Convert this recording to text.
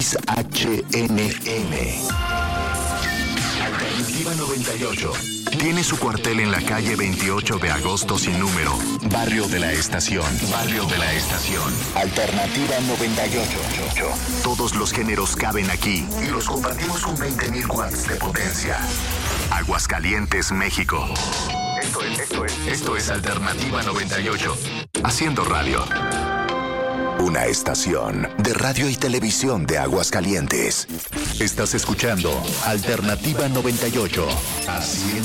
XHNN. Alternativa 98. Tiene su cuartel en la calle 28 de agosto sin número. Barrio de la Estación. Barrio de la Estación. Alternativa 98. Todos los géneros caben aquí y los compartimos con 20.000 watts de potencia. Aguascalientes, México. Esto es Alternativa 98. Haciendo radio. Una estación de radio y televisión de Aguascalientes. Estás escuchando Alternativa 98. Haciendo